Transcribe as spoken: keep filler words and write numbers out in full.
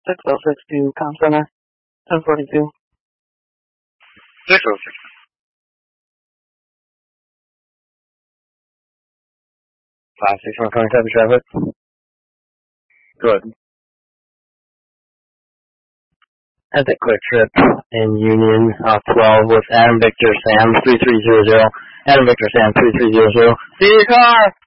six oh six to Com Center, ten forty-two. six oh six. five six one twenty-seven traffic. Good. That's a quick trip in Union, uh, twelve with Adam Victor Sam three three zero zero. Adam Victor Sam three three zero zero. See your car!